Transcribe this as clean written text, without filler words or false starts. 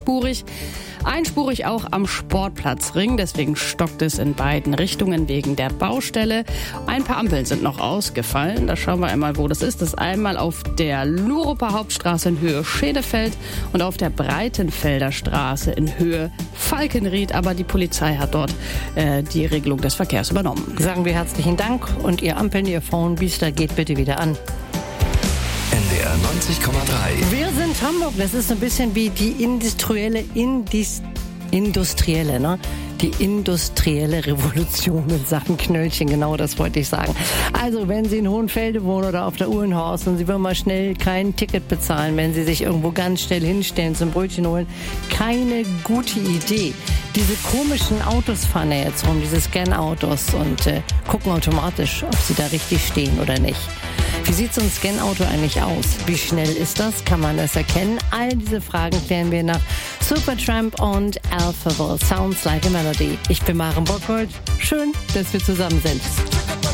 zweispurig. Einspurig auch am Sportplatzring, deswegen stockt es in beiden Richtungen wegen der Baustelle. Ein paar Ampeln sind noch ausgefallen, da schauen wir einmal, wo das ist. Das ist einmal auf der Luruper Hauptstraße in Höhe Schedefeld und auf der Breitenfelder Straße in Höhe Falkenried, aber die Polizei hat dort die Regelung des Verkehrs übernommen. Sagen wir herzlichen Dank und ihr Ampeln, ihr Phone-Biester, geht bitte wieder an. NDR 90,3. Wir sind Hamburg. Das ist ein bisschen wie die industrielle, ne? Die industrielle Revolution in Sachen Knöllchen, genau das wollte ich sagen. Also, wenn Sie in Hohenfelde wohnen oder auf der Uhlenhorst und Sie wollen mal schnell kein Ticket bezahlen, wenn Sie sich irgendwo ganz schnell hinstellen zum Brötchen holen, keine gute Idee. Diese komischen Autos fahren ja jetzt rum, diese Scan-Autos und gucken automatisch, ob Sie da richtig stehen oder nicht. Wie sieht so ein Scan-Auto eigentlich aus? Wie schnell ist das? Kann man das erkennen? All diese Fragen klären wir nach Supertramp und Alphaville. Sounds like a Melody. Ich bin Maren Bockhold. Schön, dass wir zusammen sind.